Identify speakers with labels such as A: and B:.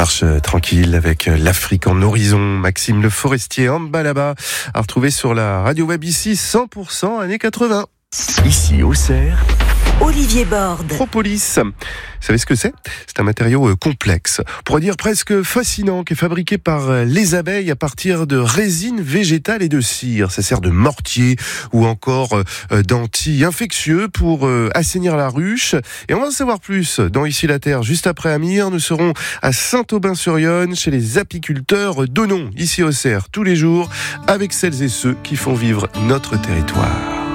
A: marche tranquille avec l'Afrique en horizon. Maxime Le Forestier, en bas là-bas, à retrouver sur la radio web ici, 100% années 80.
B: Ici, Auxerre,
C: Olivier Borde.
A: Propolis. Vous savez ce que c'est ? C'est un matériau complexe, on pourrait dire presque fascinant, qui est fabriqué par les abeilles à partir de résine végétale et de cire. Ça sert de mortier ou encore d'anti-infectieux pour assainir la ruche. Et on va en savoir plus dans Ici la Terre. Juste après Amir, nous serons à Saint-Aubin-sur-Yonne chez les apiculteurs d'Onon, ici au Auxerre, tous les jours, avec celles et ceux qui font vivre notre territoire.